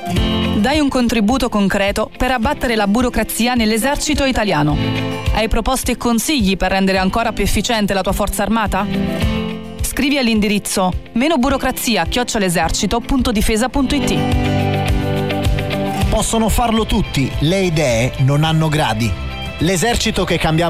Dai un contributo concreto per abbattere la burocrazia nell'esercito italiano. Hai proposte e consigli per rendere ancora più efficiente la tua forza armata? Scrivi all'indirizzo menoburocrazia@esercito.difesa.it. Possono farlo tutti, le idee non hanno gradi. L'esercito che cambia